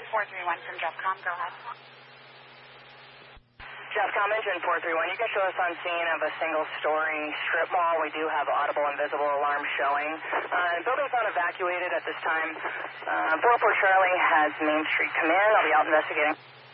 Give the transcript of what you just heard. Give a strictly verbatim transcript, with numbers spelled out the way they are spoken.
four three one from Jeffcom. Go ahead. Jeffcom, engine four three one. You can show us on scene of a single-story strip mall. We do have audible and visible alarms showing. Uh, the building's not evacuated at this time. Uh, four four Charlie has Main Street come in. I'll be out investigating.